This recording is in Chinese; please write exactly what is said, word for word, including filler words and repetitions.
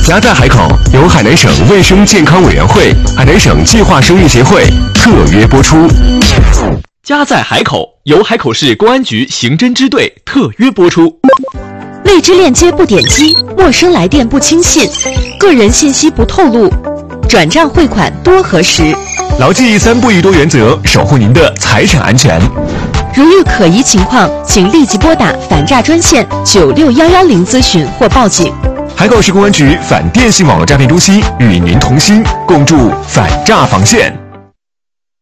家在海口由海南省卫生健康委员会、海南省计划生育协会特约播出。 家在海口由海口市公安局刑侦支队特约播出。 未知链接不点击，陌生来电不轻信，个人信息不透露，转账汇款多核实。 牢记三不一多原则，守护您的财产安全。 如遇可疑情况，请立即拨打反诈专线九六幺幺零咨询或报警。 海口市公安局反电信网络诈骗中心与您同心，共筑反诈防线。